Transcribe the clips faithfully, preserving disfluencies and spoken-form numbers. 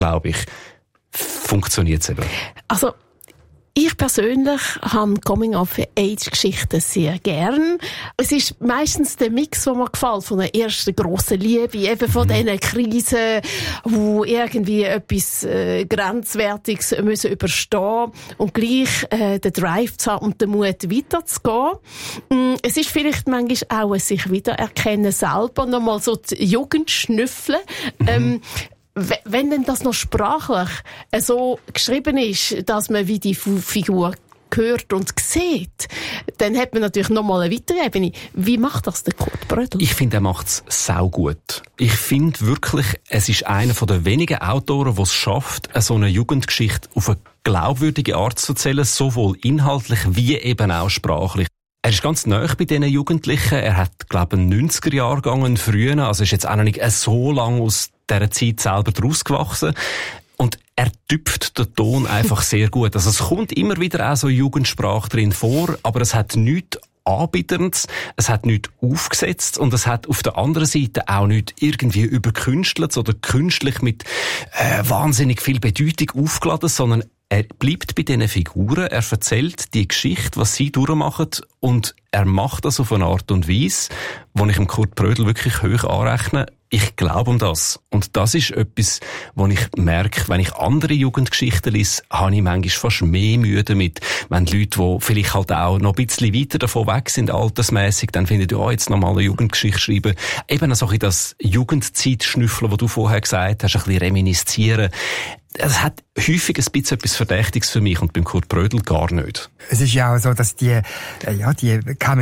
glaube ich, funktioniert es eben. Also, ich persönlich habe Coming-of-Age-Geschichten sehr gern. Es ist meistens der Mix, der mir gefällt, von der ersten grossen Liebe, eben von mhm. diesen Krisen, wo irgendwie etwas äh, Grenzwertiges müssen überstehen und gleich äh, den Drive zu haben und den Mut weiterzugehen. Mm, es ist vielleicht manchmal auch ein sich wiedererkennen selber, nochmal so die Jugend schnüffeln. Mhm. Ähm, Wenn denn das noch sprachlich so geschrieben ist, dass man wie die Figur hört und sieht, dann hat man natürlich noch mal eine weitere Ebene. Wie macht das der Kurt Brödel? Ich finde, er macht es saugut. Ich finde wirklich, es ist einer der wenigen Autoren, der es schafft, so eine Jugendgeschichte auf eine glaubwürdige Art zu erzählen, sowohl inhaltlich wie eben auch sprachlich. Er ist ganz nahe bei diesen Jugendlichen. Er hat, glaube ich, einen neunziger-Jahrgang früher, also ist jetzt auch noch nicht so lange aus dieser Zeit selber draus gewachsen. Und er tüpft den Ton einfach sehr gut. Also es kommt immer wieder auch so Jugendsprache drin vor, aber es hat nichts Anbieterns, es hat nichts aufgesetzt und es hat auf der anderen Seite auch nicht irgendwie überkünstelt oder künstlich mit äh, wahnsinnig viel Bedeutung aufgeladen, sondern er bleibt bei diesen Figuren, er erzählt die Geschichte, was sie durchmachen und er macht das auf eine Art und Weise, wo ich dem Kurt Brödel wirklich hoch anrechne. Ich glaube um das. Und das ist etwas, wo ich merke, wenn ich andere Jugendgeschichten lese, habe ich manchmal fast mehr Mühe damit. Wenn die Leute, die vielleicht halt auch noch ein bisschen weiter davon weg sind, altersmässig, dann finden die, oh, jetzt nochmal eine Jugendgeschichte schreiben. Eben so ein bisschen das Jugendzeitschnüffeln, was du vorher gesagt hast, ein bisschen reminiszieren. Es hat häufig ein bisschen etwas Verdächtiges für mich und beim Kurt Brödel gar nicht. Es ist ja auch so, dass die, ja, die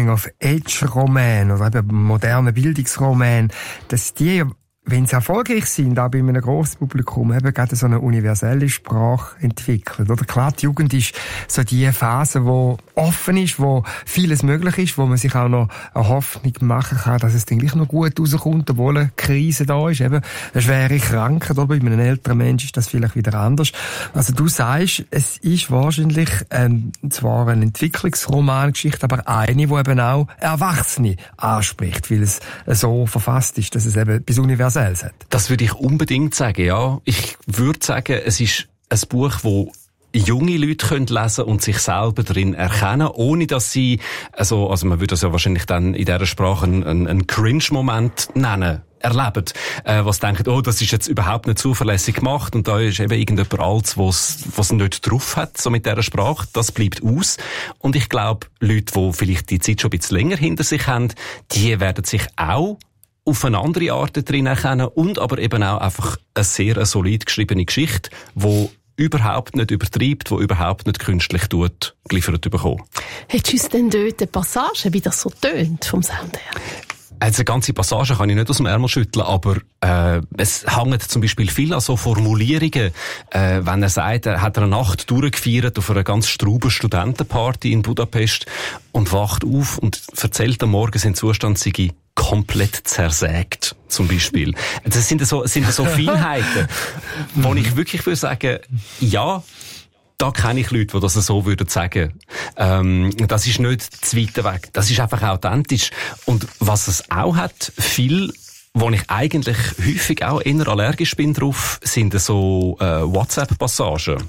Coming-of-Age-Romane oder eben moderne Bildungsromane, dass die, wenn sie erfolgreich sind, auch bei einem grossen Publikum, eben gerade so eine universelle Sprache entwickeln. Oder klar, die Jugend ist so die Phase, wo offen ist, wo vieles möglich ist, wo man sich auch noch eine Hoffnung machen kann, dass es dann gleich noch gut rauskommt, obwohl eine Krise da ist. Eben eine schwere Krankheit, oder bei einem älteren Mensch ist das vielleicht wieder anders. Also du sagst, es ist wahrscheinlich ähm, zwar eine Entwicklungsromangeschichte, aber eine, die eben auch Erwachsene anspricht, weil es so verfasst ist, dass es eben bis universell hat. Das würde ich unbedingt sagen, ja. Ich würde sagen, es ist ein Buch, wo junge Leute können lesen und sich selber drin erkennen, ohne dass sie, also, also man würde das ja wahrscheinlich dann in dieser Sprache einen, einen Cringe-Moment nennen, erleben, äh, was denken, oh, das ist jetzt überhaupt nicht zuverlässig gemacht und da ist eben irgendjemand Altes, was was nicht drauf hat, so mit dieser Sprache, das bleibt aus. Und ich glaube, Leute, die vielleicht die Zeit schon ein bisschen länger hinter sich haben, die werden sich auch auf eine andere Art drin erkennen und aber eben auch einfach eine sehr eine solid geschriebene Geschichte, die überhaupt nicht übertreibt, die überhaupt nicht künstlich tut, geliefert bekommen. Hättest du uns denn dort eine Passage, wie das so tönt vom Sound her? Also eine ganze Passage kann ich nicht aus dem Ärmel schütteln, aber äh, es hängt zum Beispiel viel an so Formulierungen. Äh, wenn er sagt, er hat eine Nacht durchgefeiert auf einer ganz strauben Studentenparty in Budapest und wacht auf und erzählt am Morgen, sein Zustand sei komplett zersägt, zum Beispiel. Das sind so, sind so Feinheiten, wo ich wirklich würde sagen, ja, da kenne ich Leute, die das so würden sagen. Ähm, das ist nicht zu weit weg. Das ist einfach authentisch. Und was es auch hat, viel, wo ich eigentlich häufig auch eher allergisch bin drauf, sind so äh, WhatsApp-Passagen.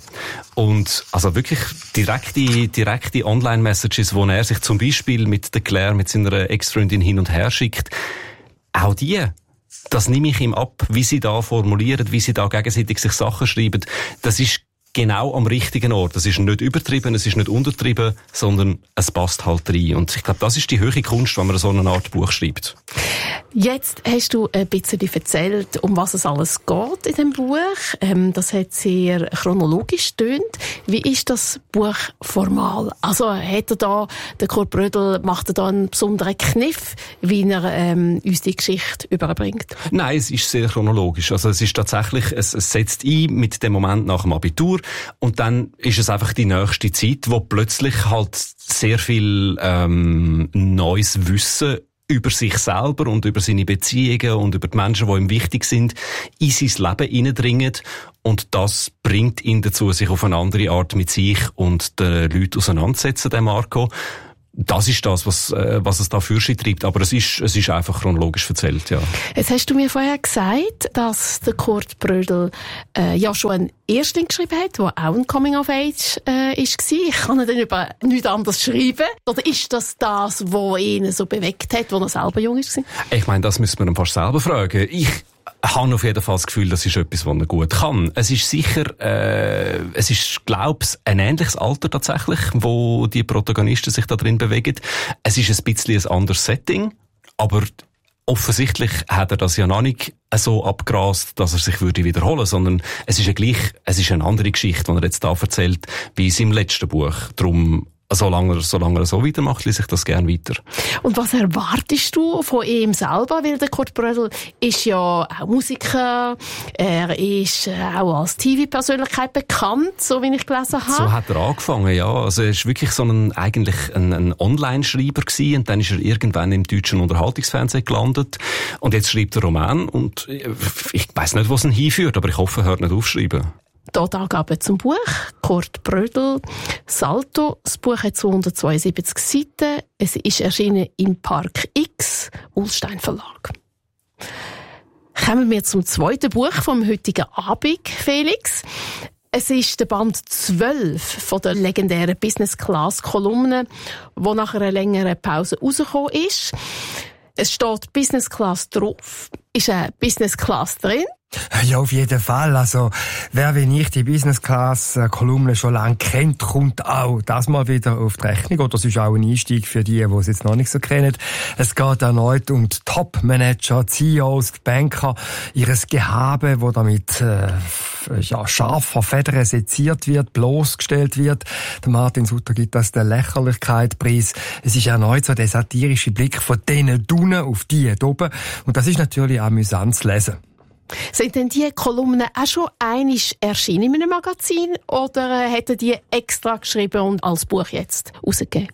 Und also wirklich direkte, direkte Online-Messages, wo er sich zum Beispiel mit der Claire, mit seiner Ex-Freundin hin und her schickt. Auch die, das nehme ich ihm ab, wie sie da formulieren, wie sie da gegenseitig sich Sachen schreiben. Das ist genau am richtigen Ort. Es ist nicht übertrieben, es ist nicht untertrieben, sondern es passt halt rein. Und ich glaube, das ist die höhere Kunst, wenn man so eine Art Buch schreibt. Jetzt hast du ein bisschen erzählt, um was es alles geht in dem Buch. Ähm, das hat sehr chronologisch getönt. Wie ist das Buch formal? Also hat er da, der Kurt Brödel, macht er da einen besonderen Kniff, wie er ähm, uns die Geschichte überbringt? Nein, es ist sehr chronologisch. Also es ist tatsächlich, es, es setzt ein mit dem Moment nach dem Abitur und dann ist es einfach die nächste Zeit, wo plötzlich halt sehr viel ähm, neues Wissen über sich selber und über seine Beziehungen und über die Menschen, die ihm wichtig sind, in sein Leben hineindringen. Und das bringt ihn dazu, sich auf eine andere Art mit sich und den Leuten auseinanderzusetzen, der Marco. Das ist das, was, äh, was es da für sich treibt. Aber es ist, es ist einfach chronologisch erzählt, ja. Jetzt hast du mir vorher gesagt, dass der Kurt Brödel äh, ja schon einen Erstling geschrieben hat, der auch ein Coming-of-Age äh, ist gewesen. Ich kann ihn dann über nichts anderes schreiben. Oder ist das das, was ihn so bewegt hat, als er selber jung war? Ich meine, das müssen wir ihn fast selber fragen. Ich habe auf jeden Fall das Gefühl, das ist etwas, was er gut kann. Es ist sicher, äh, es ist, glaub's, ein ähnliches Alter tatsächlich, wo die Protagonisten sich da drin bewegen. Es ist ein bisschen ein anderes Setting, aber offensichtlich hat er das ja noch nicht so abgrast, dass er sich würde wiederholen, sondern es ist ja gleich, es ist eine andere Geschichte, die er jetzt da erzählt, wie in seinem letzten Buch. Darum, solange er, solange er so weitermacht, lese ich das gerne weiter. Und was erwartest du von ihm selber? Weil der Kurt Brödel ist ja auch Musiker, er ist auch als T V-Persönlichkeit bekannt, so wie ich gelesen habe. So hat er angefangen, ja. Also er ist wirklich so ein, eigentlich ein, ein Online-Schreiber gewesen, und dann ist er irgendwann im deutschen Unterhaltungsfernsehen gelandet. Und jetzt schreibt er Roman, und ich weiss nicht, was ihn hinführt, aber ich hoffe, er hört nicht aufschreiben. Hier die Angabe zum Buch. Kurt Brödel, Salto. Das Buch hat zweihundertzweiundsiebzig Seiten. Es ist erschienen im Park X, Ullstein Verlag. Kommen wir zum zweiten Buch vom heutigen Abend, Felix. Es ist der Band zwölf von der legendären Business-Class-Kolumne, die nach einer längeren Pause rausgekommen ist. Es steht Business Class drauf. Ist eine Business Class drin? Ja, auf jeden Fall. Also, wer wie ich die Business Class Kolumne schon lange kennt, kommt auch das mal wieder auf die Rechnung. Oder das ist auch ein Einstieg für die, die es jetzt noch nicht so kennen. Es geht erneut um die Top-Manager, C E Os, Banker, ihres Gehabe, wo damit äh, ja, scharf vor Federn seziert wird, bloßgestellt wird. Der Martin Sutter gibt das den Lächerlichkeitspreis. Es ist erneut so der satirische Blick von denen unten auf die oben. Und das ist natürlich amüsant zu lesen. Sind denn die Kolumnen auch schon einmal erschienen in einem Magazin oder äh, hat er die extra geschrieben und als Buch jetzt rausgegeben?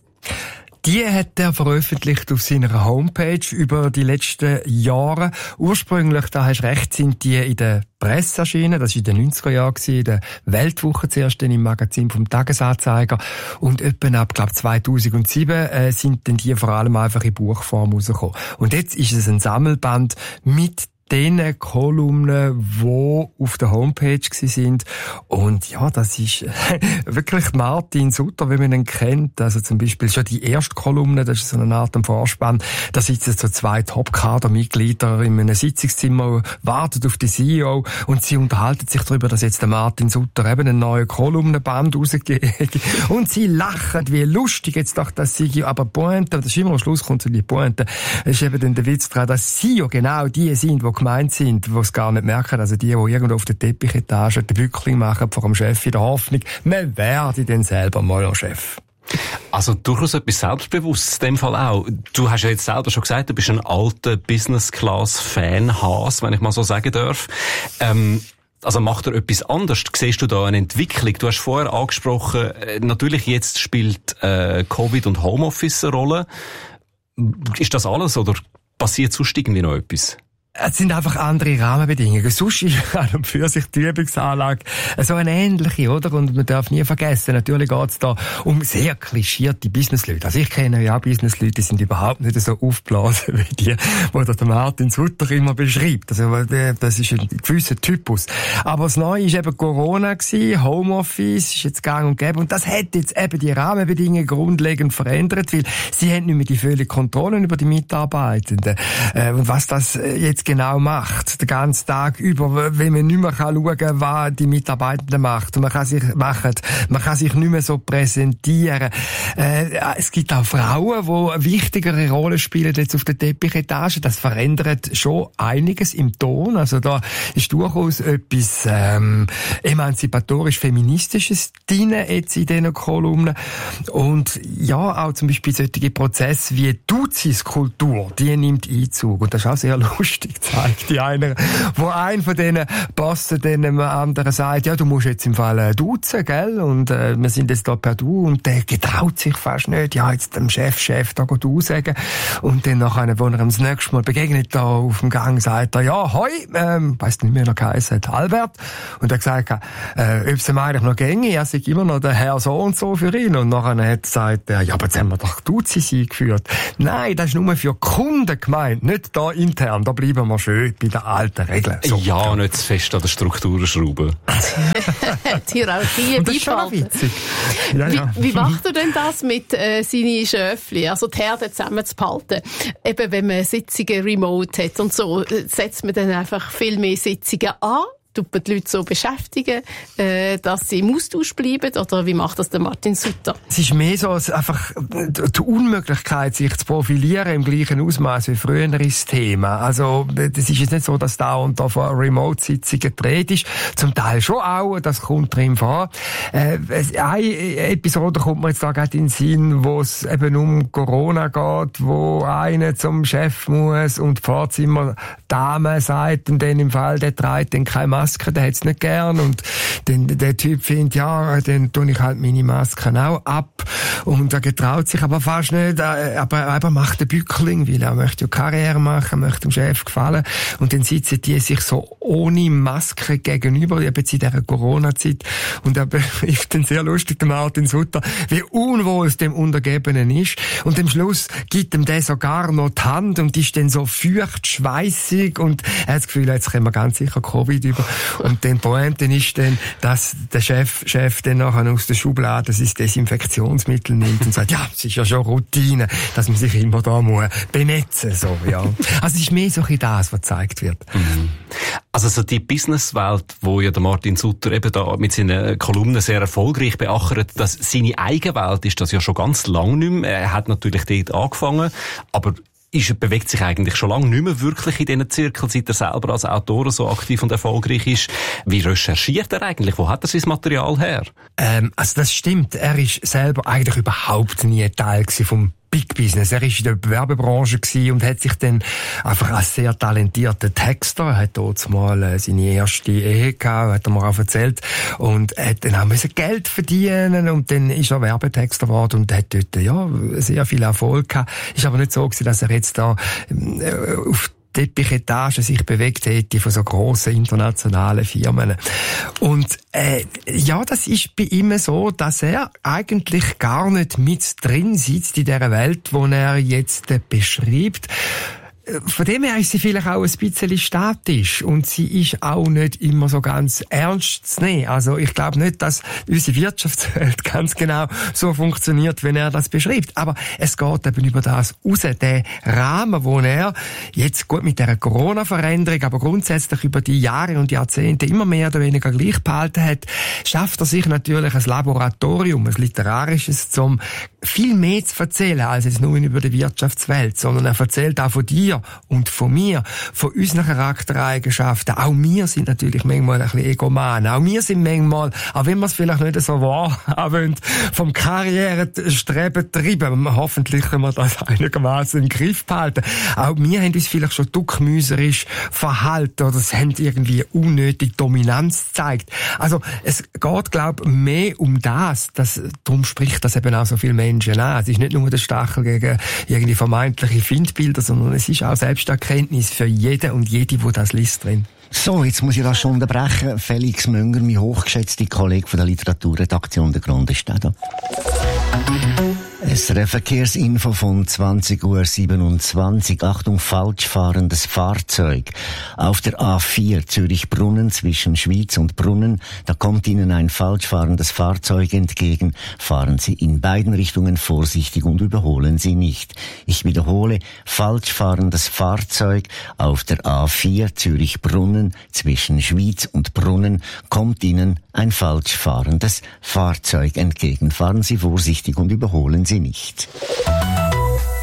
Die hat er veröffentlicht auf seiner Homepage über die letzten Jahre. Ursprünglich, da hast du recht, sind die in der Presse erschienen. Das war in den neunziger Jahren, in der Weltwoche zuerst im Magazin vom Tagesanzeiger. Und etwa ab, glaube ich, zweitausendsieben äh, sind dann die vor allem einfach in Buchform rausgekommen. Und jetzt ist es ein Sammelband mit den Kolumnen, die auf der Homepage sind. Und ja, das ist wirklich Martin Sutter, wie man ihn kennt. Also zum Beispiel schon die erste Kolumne, das ist so eine Art Vorspann. Da sitzen so zwei Top-Kader-Mitglieder in einem Sitzungszimmer, warten auf die C E O und sie unterhalten sich darüber, dass jetzt der Martin Sutter eben einen neuen Kolumnenband rausgegeben. Und sie lachen, wie lustig jetzt doch das sei. Aber Pointe, das ist immer am Schluss kommt so die Pointe, ist eben dann der Witz daran, dass sie ja genau die sind, die gemeint sind, die es gar nicht merken. Also die, die irgendwo auf der Teppichetage den Bückling machen vor dem Chef in der Hoffnung, man werde dann selber mal ein Chef. Also durchaus etwas Selbstbewusstes in dem Fall auch. Du hast ja jetzt selber schon gesagt, du bist ein alter Business-Class-Fan-Has, wenn ich mal so sagen darf. Ähm, also macht er etwas anderes? Siehst du da eine Entwicklung? Du hast vorher angesprochen, natürlich jetzt spielt äh, Covid und Homeoffice eine Rolle. Ist das alles oder passiert sonst irgendwie noch etwas? Es sind einfach andere Rahmenbedingungen. Sonst ist an und für sich die Übungsanlage so eine ähnliche, oder? Und man darf nie vergessen, natürlich geht es da um sehr klischierte Businessleute. Also ich kenne ja auch Businessleute, die sind überhaupt nicht so aufgeblasen wie die, die der Martin Sutter immer beschreibt. Also das ist ein gewisser Typus. Aber das Neue ist eben Corona gewesen, Homeoffice ist jetzt gang und gäbe. Und das hat jetzt eben die Rahmenbedingungen grundlegend verändert, weil sie haben nicht mehr die völlige Kontrolle über die Mitarbeitenden. Und was das jetzt genau macht, den ganzen Tag über, wenn man nicht mehr schauen kann, was die Mitarbeitenden macht. Man kann sich machen, man kann sich nicht mehr so präsentieren. Äh, es gibt auch Frauen, die eine wichtigere Rolle spielen jetzt auf der Teppichetage. Das verändert schon einiges im Ton. Also da ist durchaus etwas ähm, emanzipatorisch-feministisches drin jetzt in diesen Kolumnen. Und ja, auch zum Beispiel solche Prozesse wie Duzis-Kultur, die nimmt Einzug. Und das ist auch sehr lustig. gezeigt. Die einer, wo ein von diesen Bossen dem anderen sagt, ja, du musst jetzt im Fall äh, duzen, gell? Und äh, wir sind jetzt da per Du. Und der getraut sich fast nicht, ja, jetzt dem Chef, Chef da du sagen. Und dann nachher, wo er ihm das nächste Mal begegnet, da auf dem Gang, sagt er, ja, hoi, ähm, weiss nicht mehr, wie er geheißen hat, Albert. Und er gesagt, äh, ob es ihm eigentlich noch ginge, er sei immer noch der Herr so und so für ihn. Und nachher hat er gesagt, ja, aber jetzt haben wir doch Duzis eingeführt. Nein, das ist nur für Kunden gemeint, nicht da intern. Da bleiben wir schön bei den alten Regeln. So. Ja, nicht zu fest an der Strukturen schrauben. Die Hierarchie beibehalten. Ja, ja. Wie, wie macht er denn das mit äh, seinen Schöfli, also die Herde zusammen zu behalten? Eben, wenn man Sitzungen remote hat und so, setzt man dann einfach viel mehr Sitzungen an? Tut man die Leute so beschäftigen, äh, dass sie im Austausch bleiben? Oder wie macht das der Martin Sutter? Es ist mehr so als einfach die Unmöglichkeit, sich zu profilieren im gleichen Ausmaß wie früher ist das Thema. Also, das ist jetzt nicht so, dass da und da von Remote-Sitzungen gedreht ist. Zum Teil schon auch, das kommt drin vor. Äh, eine Episode kommt mir jetzt da gerade in den Sinn, wo es eben um Corona geht, wo einer zum Chef muss und die Vorzimmer-Dame sagt und dann im Fall, der trägt dann keine Maske. Maske, der hat's nicht gern und dann, der Typ findet, ja, dann tue ich halt meine Masken auch ab und er getraut sich aber fast nicht, aber er macht den Bückling, weil er möchte ja Karriere machen, möchte dem Chef gefallen und dann sitzen die sich so ohne Maske gegenüber, eben in dieser Corona-Zeit und er ist dann sehr lustig, der Martin Sutter, wie unwohl es dem Untergebenen ist und am Schluss gibt ihm der sogar noch die Hand und ist dann so feucht, schweissig und er hat das Gefühl, jetzt können wir ganz sicher Covid über. Und den Pointe ist dann, dass der Chef, Chef dann nachher aus der Schublade das Desinfektionsmittel nimmt und sagt, ja, es ist ja schon Routine, dass man sich immer da muss benetzen, so, ja. Also es ist mehr so ein das, was gezeigt wird. Mhm. Also so die Businesswelt, wo ja der Martin Sutter eben da mit seinen Kolumnen sehr erfolgreich beachert, dass seine Eigenwelt ist das ja schon ganz lang nicht mehr. Er hat natürlich dort angefangen, aber ist, bewegt sich eigentlich schon lange nicht mehr wirklich in diesen Zirkeln, seit er selber als Autor so aktiv und erfolgreich ist. Wie recherchiert er eigentlich? Wo hat er sein Material her? Ähm, also das stimmt. Er ist selber eigentlich überhaupt nie Teil vom Big Business. Er war in der Werbebranche und hat sich dann einfach als sehr talentierter Texter, er hat dort mal äh, seine erste Ehe gehabt, hat er mir auch erzählt, und hat dann auch müssen Geld verdienen und dann ist er Werbetexter geworden und hat dort, ja, sehr viel Erfolg gehabt. Ist aber nicht so gewesen, dass er jetzt da äh, auf Teppichetage sich bewegt hätte von so grossen internationalen Firmen. Und äh, ja, das ist bei ihm so, dass er eigentlich gar nicht mit drin sitzt in dieser Welt, die er jetzt äh, beschreibt. Von dem her ist sie vielleicht auch ein bisschen statisch und sie ist auch nicht immer so ganz ernst zu nehmen. Also ich glaube nicht, dass unsere Wirtschaftswelt ganz genau so funktioniert, wenn er das beschreibt. Aber es geht eben über das raus, den Rahmen, wo er jetzt gut mit der Corona-Veränderung, aber grundsätzlich über die Jahre und Jahrzehnte immer mehr oder weniger gleich behalten hat, schafft er sich natürlich ein Laboratorium, ein literarisches, um viel mehr zu erzählen als jetzt nur über die Wirtschaftswelt, sondern er erzählt auch von dir und von mir, von unseren Charaktereigenschaften. Auch wir sind natürlich manchmal ein bisschen egoman. Auch wir sind manchmal, auch wenn wir es vielleicht nicht so wahrhaben, vom Karrierestreben treiben. Hoffentlich können wir das einigermaßen im Griff behalten. Auch wir haben uns vielleicht schon duckmüserisch verhalten oder es haben irgendwie unnötig Dominanz gezeigt. Also es geht, glaube ich, mehr um das. das. Darum spricht das eben auch so viele Menschen an. Es ist nicht nur der Stachel gegen irgendwie vermeintliche Findbilder, sondern es ist auch Selbsterkenntnis für jeden und jede, die das liest, drin. So, jetzt muss ich das schon unterbrechen. Felix Münger, mein hochgeschätzter Kollege von der Literaturredaktion der Grund ist da. Es ist eine Verkehrsinfo von zwanzig Uhr siebenundzwanzig. Achtung, falsch fahrendes Fahrzeug. Auf der A vier Zürich-Brunnen zwischen Schwyz und Brunnen, da kommt Ihnen ein falsch fahrendes Fahrzeug entgegen. Fahren Sie in beiden Richtungen vorsichtig und überholen Sie nicht. Ich wiederhole, falsch fahrendes Fahrzeug auf der A vier Zürich-Brunnen zwischen Schwyz und Brunnen, kommt Ihnen ein falsch fahrendes Fahrzeug entgegen. Fahren Sie vorsichtig und überholen Sie nicht.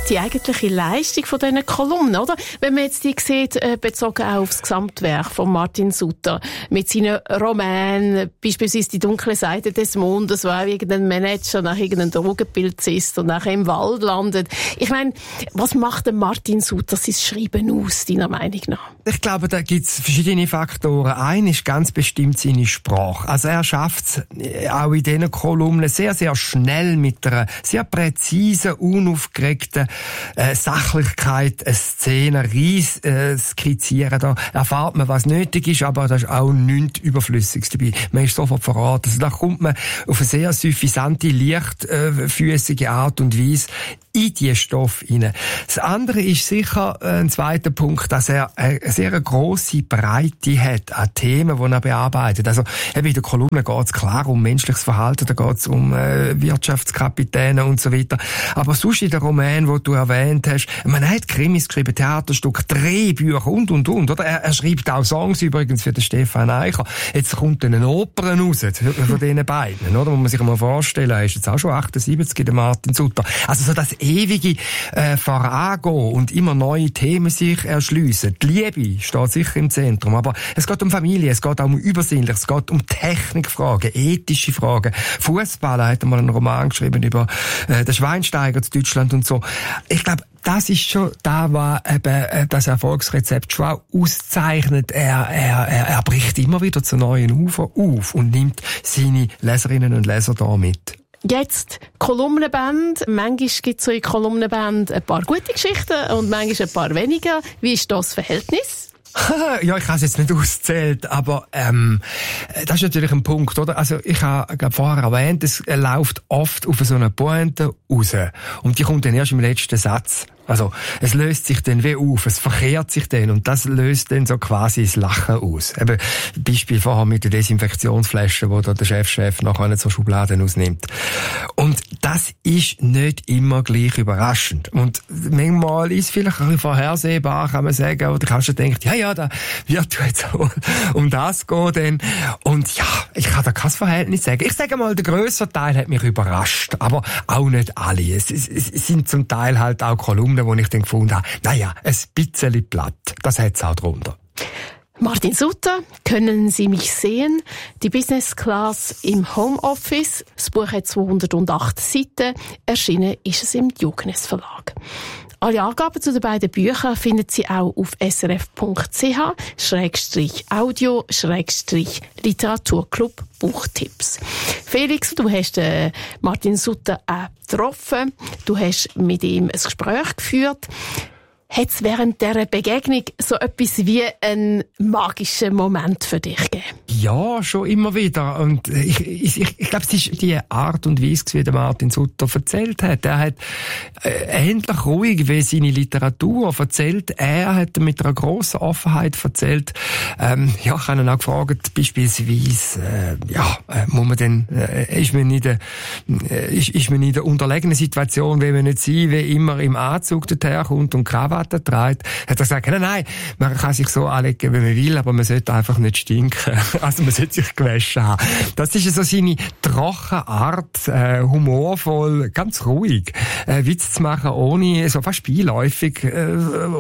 die eigentliche Leistung von diesen Kolumnen, oder? Wenn man jetzt die sieht, äh, bezogen auch auf das Gesamtwerk von Martin Sutter, mit seinen Romanen, beispielsweise «Die dunkle Seite des Mondes», wo auch irgendein Manager nach irgendeinem Drogenpilz ist und nachher im Wald landet. Ich meine, was macht der Martin Sutter sein Schreiben aus, deiner Meinung nach? Ich glaube, da gibt es verschiedene Faktoren. Ein ist ganz bestimmt seine Sprache. Also er schafft es auch in diesen Kolumnen sehr, sehr schnell mit einer sehr präzisen, unaufgeregten äh, Sachlichkeit eine Szene rein äh, skizzieren. Da erfahrt man, was nötig ist, aber da ist auch nichts Überflüssiges dabei. Man ist sofort verraten. Also da kommt man auf eine sehr suffisante, leichtfüßige Art und Weise in die Stoff hinein. Das andere ist sicher äh, ein zweiter Punkt, dass er eine sehr grosse Breite hat an Themen, die er bearbeitet. Also eben in der Kolumne geht es klar um menschliches Verhalten, da geht es um äh, Wirtschaftskapitäne und so weiter. Aber sonst in den Romanen, die du erwähnt hast, man hat Krimis geschrieben, Theaterstücke, Drehbücher und, und, und. Oder? Er, er schreibt auch Songs übrigens für den Stefan Eicher. Jetzt kommt eine Oper raus von diesen beiden, oder? Muss man sich mal vorstellen, er ist jetzt auch schon achtundsiebzig, der Martin Sutter. Also so das ewige äh, Vorangehen und immer neue Themen sich erschliessen. Die Liebe steht sicher im Zentrum, aber es geht um Familie, es geht auch um Übersinnliches, es geht um Technikfragen, ethische Fragen. Fußball hat mal einen Roman geschrieben über äh, den Schweinsteiger zu Deutschland und so. Ich glaube, das ist schon da, was eben das Erfolgsrezept schon auch auszeichnet. Er, er, er, er bricht immer wieder zu neuen Ufern auf und nimmt seine Leserinnen und Leser da mit. Jetzt Kolumnenband. Manchmal gibt es so in Kolumnenband ein paar gute Geschichten und manchmal ein paar weniger. Wie ist das Verhältnis? Ja, ich habe es jetzt nicht auszählt, aber ähm, das ist natürlich ein Punkt, oder? Also ich habe glaub, vorher erwähnt, es läuft oft auf so eine Pointe raus und die kommt dann erst im letzten Satz. Also, es löst sich dann wie auf, es verkehrt sich dann und das löst dann so quasi das Lachen aus. Eben, Beispiel vorher mit der Desinfektionsflasche, wo da der Chefchef nachher nicht so Schubladen ausnimmt. Und das ist nicht immer gleich überraschend. Und manchmal ist es vielleicht ein bisschen vorhersehbar, kann man sagen, oder kannst du denken, ja, ja, da wird jetzt um das gehen dann. Und ja, ich kann da kein Verhältnis sagen. Ich sage mal, der grössere Teil hat mich überrascht, aber auch nicht alle. Es, es, es sind zum Teil halt auch Kolumnen, wo ich dann gefunden habe, naja, ein bisschen platt. Das hat es auch drunter. Martin Sutter, können Sie mich sehen? Die Business Class im Homeoffice. Das Buch hat zweihundertacht Seiten. Erschienen ist es im Diogenes Verlag. Alle Angaben zu den beiden Büchern finden Sie auch auf srf.ch Schrägstrich Audio Schrägstrich Literaturclub Buchtipps. Felix, du hast äh, Martin Sutter auch getroffen. Du hast mit ihm ein Gespräch geführt. Hat es während dieser Begegnung so etwas wie einen magischen Moment für dich gegeben? Ja, schon immer wieder. Und ich, ich, ich, ich glaube, es ist die Art und Weise, wie der Martin Sutter erzählt hat. Er hat äh, ähnlich ruhig wie seine Literatur erzählt. Er hat mit einer grossen Offenheit erzählt. Ähm, ja, ich habe ihn auch gefragt, beispielsweise, äh, ja, äh, muss man denn, äh, ist man in der, äh, ist, ist man in der unterlegenen Situation, will man nicht sein, wie immer im Anzug daherkommt und Krawatte trägt, hat er gesagt, nein, nein, man kann sich so anlegen, wie man will, aber man sollte einfach nicht stinken. Also man sollte sich gewaschen haben. Das ist so seine trockene Art, äh, humorvoll, ganz ruhig, äh, Witz zu machen, ohne, so fast beiläufig, äh,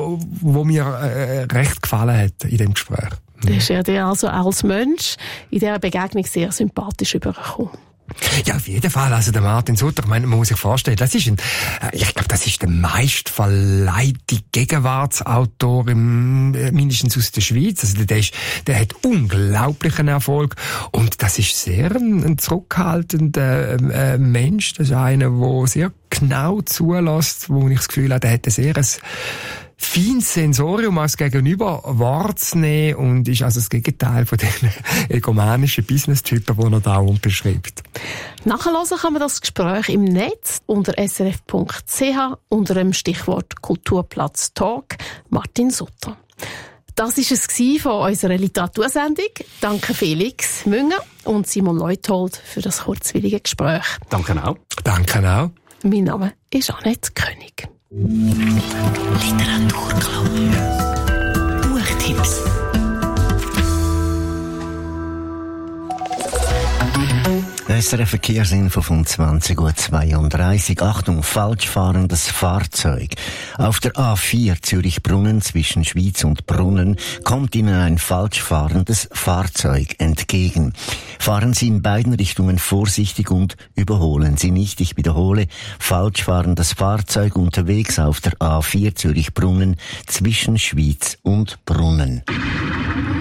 wo mir äh, recht gefallen hat in dem Gespräch. Das ist er dir also als Mensch in dieser Begegnung sehr sympathisch übergekommen. Ja, auf jeden Fall. Also der Martin Sutter, ich meine, man muss sich vorstellen, das ist ein, ich glaube, das ist der meistverleihte Gegenwartsautor im, mindestens aus der Schweiz. Also der, ist, der hat unglaublichen Erfolg und das ist sehr ein, ein zurückhaltender äh, Mensch. Das ist einer, der sehr genau zulässt, wo ich das Gefühl habe, der hat ein sehr ein feines Sensorium als Gegenüber wahrzunehmen und ist also das Gegenteil von den egomanischen Business-Typen, die er da beschreibt. Nachhören kann man das Gespräch im Netz unter srf.ch unter dem Stichwort Kulturplatz Talk Martin Sutter. Das war es von unserer Literatursendung. Danke Felix Münger und Simon Leuthold für das kurzwillige Gespräch. Danke auch. Danke auch. Mein Name ist Annette König. Literaturclub. Buchtipps. S R F Verkehrsinfo von zwanzig Uhr zweiunddreißig. Achtung, falsch fahrendes Fahrzeug. Auf der A vier Zürich-Brunnen zwischen Schwyz und Brunnen kommt Ihnen ein falsch fahrendes Fahrzeug entgegen. Fahren Sie in beiden Richtungen vorsichtig und überholen Sie nicht. Ich wiederhole, falsch fahrendes Fahrzeug unterwegs auf der A vier Zürich-Brunnen zwischen Schwyz und Brunnen.